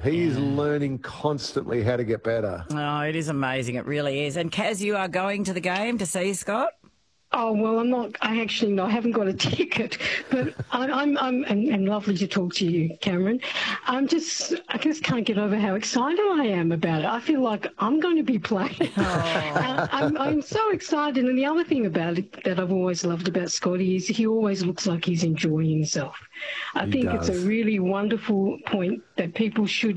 He is learning constantly how to get better. Oh, it is amazing. It really is. And Kaz, you are going to the game to see Scott? Oh, well, I'm not. I haven't got a ticket, but and lovely to talk to you, Cameron. I just can't get over how excited I am about it. I feel like I'm going to be playing. I'm so excited. And the other thing about it that I've always loved about Scotty is he always looks like he's enjoying himself. I think it's a really wonderful point that people should